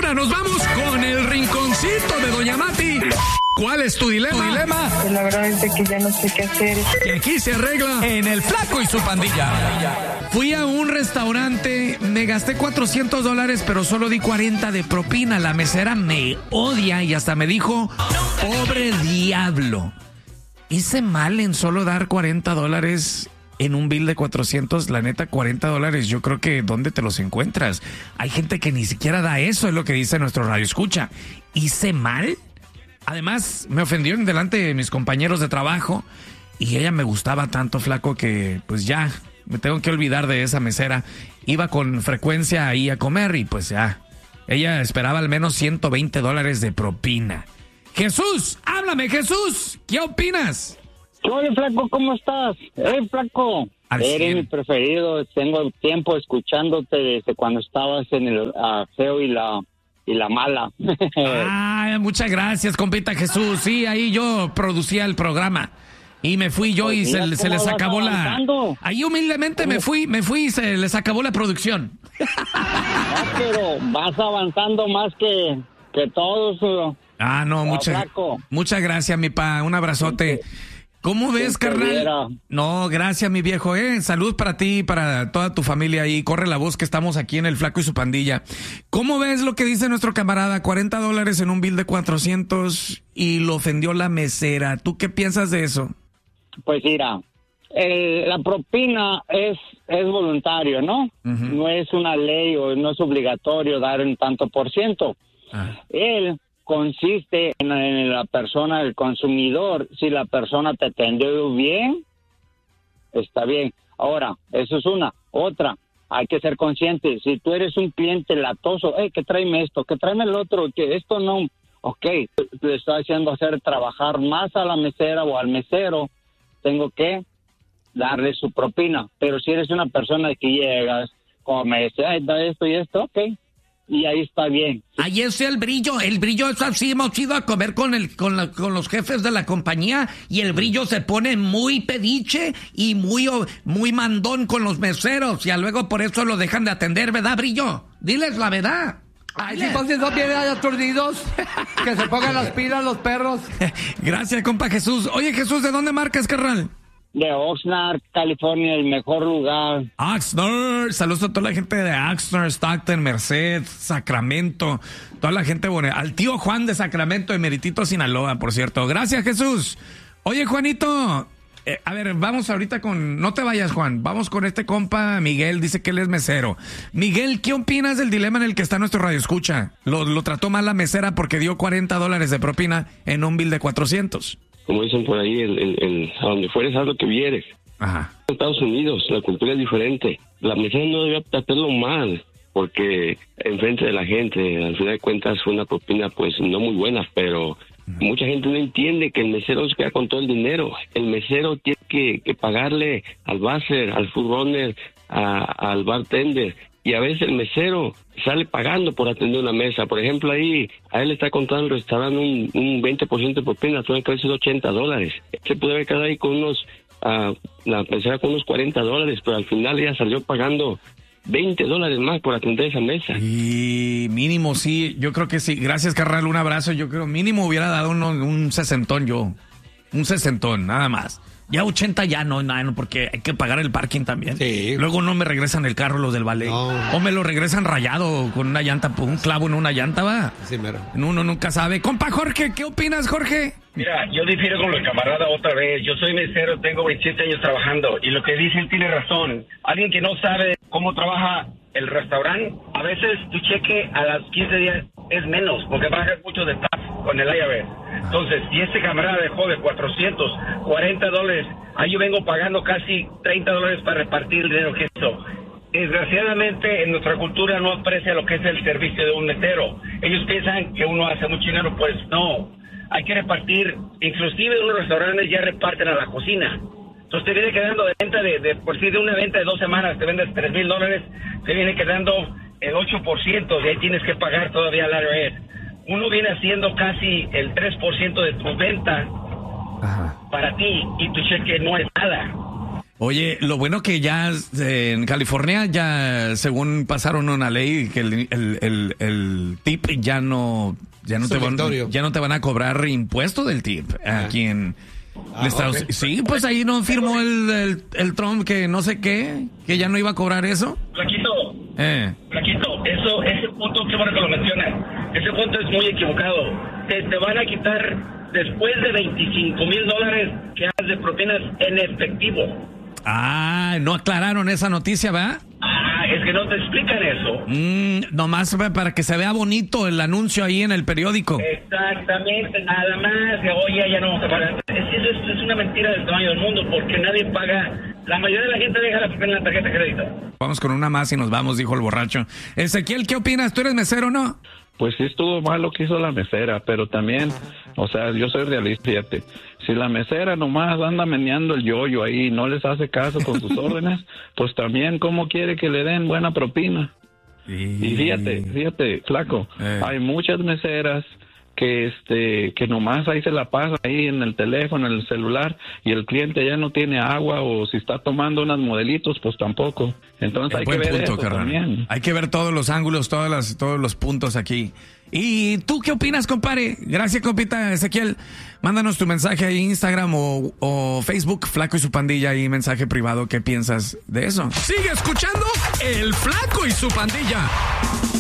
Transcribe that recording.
Ahora nos vamos con el rinconcito de Doña Mati. ¿Cuál es tu dilema? Pues la verdad es que ya no sé qué hacer. Que aquí se arregla en El Flaco y su pandilla. Fui a un restaurante, me gasté $400, pero solo di 40 de propina. La mesera me odia y hasta me dijo, pobre diablo. Hice mal en solo dar $40 en un bill de 400. La neta, $40, yo creo que ¿dónde te los encuentras? Hay gente que ni siquiera da eso, es lo que dice nuestro radio escucha. ¿Hice mal? Además, me ofendió en delante de mis compañeros de trabajo y ella me gustaba tanto, Flaco, que pues ya me tengo que olvidar de esa mesera. Iba con frecuencia ahí a comer y pues ya. Ella esperaba al menos $120 de propina. Jesús, háblame, Jesús. ¿Qué opinas? Hola, Flaco, ¿cómo estás? Flaco, eres mi preferido. Tengo tiempo escuchándote desde cuando estabas en el feo y la mala. Ay, muchas gracias, compita Jesús. Sí, ahí yo producía el programa. Y me fui yo pues y se les acabó avanzando. Ahí humildemente me fui y se les acabó la producción. No, pero vas avanzando más que todos. No, muchas gracias, mi pa. Un abrazote. ¿Cómo ves, carnal? No, gracias, mi viejo, Salud para ti y para toda tu familia ahí. Corre la voz que estamos aquí en El Flaco y su pandilla. ¿Cómo ves lo que dice nuestro camarada? $40 en un bill de 400 y lo ofendió la mesera. ¿Tú qué piensas de eso? Pues mira, la propina es voluntario, ¿no? Uh-huh. No es una ley o no es obligatorio dar un tanto por ciento. Él consiste en la persona, el consumidor. Si la persona te atendió bien, está bien. Ahora, eso es una. Otra, hay que ser consciente. Si tú eres un cliente latoso, que tráeme esto, que tráeme el otro, que esto no. Ok, le estoy haciendo hacer trabajar más a la mesera o al mesero. Tengo que darle su propina. Pero si eres una persona que llegas, como me dice, da esto y esto, ok. Y ahí está bien. Ahí es el brillo es así. Hemos ido a comer con los jefes de la compañía y el brillo se pone muy pediche y muy mandón con los meseros y luego por eso lo dejan de atender, ¿verdad, brillo? Diles la verdad. Ay, si pues no vienen aturdidos, que se pongan las pilas los perros. Gracias, compa Jesús. Oye, Jesús, ¿de dónde marcas, carnal? De Oxnard, California, el mejor lugar. Oxnard, saludos a toda la gente de Oxnard, Stockton, Merced, Sacramento, toda la gente bonita. Al tío Juan de Sacramento, de Meritito, Sinaloa, por cierto. Gracias, Jesús. Oye, Juanito, a ver, vamos ahorita con... No te vayas, Juan. Vamos con este compa, Miguel, dice que él es mesero. Miguel, ¿qué opinas del dilema en el que está nuestro radioescucha? Lo trató mal la mesera porque dio $40 de propina en un bill de 400. Como dicen por ahí, a donde fueres, haz lo que vieres. Ajá. En Estados Unidos, la cultura es diferente. La mesera no debe tratarlo mal, porque enfrente de la gente, al final de cuentas, fue una propina, pues, no muy buena, pero mucha gente no entiende que el mesero se queda con todo el dinero. El mesero tiene que pagarle al buzzer, al food runner, al bartender. Y a veces el mesero sale pagando por atender una mesa. Por ejemplo, ahí a él le está contando el restaurante un 20% de propina, tiene que haber $80. Se puede haber quedado ahí con la mesera con unos $40, pero al final ella salió pagando $20 más por atender esa mesa. Y mínimo, sí, yo creo que sí. Gracias, carnal, un abrazo. Yo creo mínimo hubiera dado un sesentón yo. Un sesentón, nada más. Ya 80 ya no, porque hay que pagar el parking también. Sí. Luego no me regresan el carro los del ballet. No. O me lo regresan rayado con una llanta, un clavo en una llanta, va. Sí, mero. Uno nunca sabe. Compa Jorge, ¿qué opinas, Jorge? Mira, yo difiero con el camarada otra vez. Yo soy mesero, tengo 27 años trabajando. Y lo que dice él tiene razón. Alguien que no sabe cómo trabaja el restaurante, a veces tu cheque a las 15 días es menos, porque bajas mucho de tax con el IRS. Entonces, si este camarada dejó de $440, ahí yo vengo pagando casi $30 para repartir el dinero que eso. Desgraciadamente, en nuestra cultura no aprecia lo que es el servicio de un mesero. Ellos piensan que uno hace mucho dinero, pues no. Hay que repartir, inclusive unos restaurantes ya reparten a la cocina. Entonces te viene quedando de venta por si de una venta de 2 semanas te vendes $3,000, te viene quedando el 8%, de ahí tienes que pagar todavía al IRS. Uno viene haciendo casi el 3% de tu venta para ti y tu cheque no es nada. Oye, lo bueno que ya en California ya según pasaron una ley que el tip ya no te van a cobrar impuesto del tip aquí en Estados Unidos. Sí, pues ahí no firmó el Trump que no sé qué, que ya no iba a cobrar eso. Flaquito, ese punto, qué bueno que lo mencionas. Ese punto es muy equivocado. Te van a quitar después de $25,000 que hagas de propinas en efectivo. No aclararon esa noticia, ¿verdad? Es que no te explican eso. Nomás para que se vea bonito el anuncio ahí en el periódico. Exactamente, nada más. Oye, ya no vamos a pagar. Es una mentira del tamaño del mundo, porque nadie paga. La mayoría de la gente deja la propina en la tarjeta de crédito. Vamos con una más y nos vamos, dijo el borracho. Ezequiel, ¿qué opinas? ¿Tú eres mesero o no? Pues sí estuvo mal lo que hizo la mesera, pero también, o sea, yo soy realista, fíjate. Si la mesera nomás anda meneando el yoyo ahí y no les hace caso con sus órdenes, pues también, ¿cómo quiere que le den buena propina? Y fíjate, flaco, hay muchas meseras que nomás ahí se la pasa ahí en el teléfono, en el celular, y el cliente ya no tiene agua, o si está tomando unos modelitos, pues tampoco. Entonces hay que ver eso también. Hay que ver todos los ángulos, todos los puntos aquí. ¿Y tú qué opinas, compadre? Gracias, compita Ezequiel. Mándanos tu mensaje ahí en Instagram o Facebook, Flaco y su Pandilla, y mensaje privado. ¿Qué piensas de eso? Sigue escuchando El Flaco y su Pandilla.